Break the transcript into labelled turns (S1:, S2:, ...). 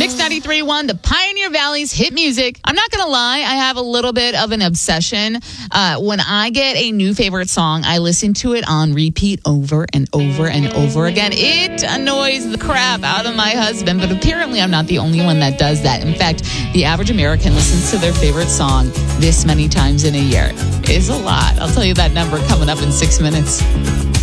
S1: Mix 93.1, the Pioneer Valley's hit music. I'm not going to lie, I have a little bit of an obsession. When I get a new favorite song, I listen to it on repeat over and over and over again. It annoys the crap out of my husband, but apparently I'm not the only one that does that. In fact, the average American listens to their favorite song this many times in a year. It's a lot. I'll tell you that number coming up in 6 minutes.